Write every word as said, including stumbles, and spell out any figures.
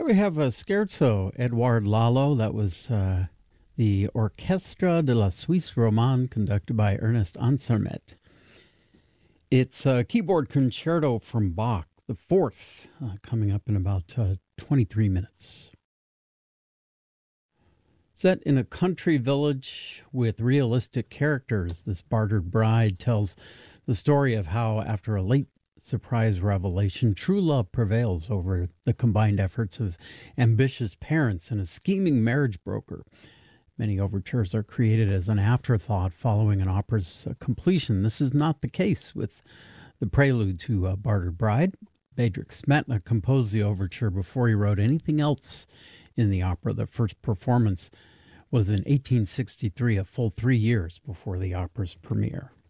There we have a scherzo, Edouard Lalo. That was uh, the Orchestre de la Suisse Romande, conducted by Ernest Ansermet. It's a keyboard concerto from Bach, the fourth, uh, coming up in about uh, twenty-three minutes. Set in a country village with realistic characters, this Bartered Bride tells the story of how, after a late surprise revelation, true love prevails over the combined efforts of ambitious parents and a scheming marriage broker. Many overtures are created as an afterthought following an opera's uh, completion. This is not the case with the prelude to uh, Bartered Bride. Bedřich Smetana composed the overture before he wrote anything else in the opera. The first performance was in eighteen sixty-three, a full three years before the opera's premiere.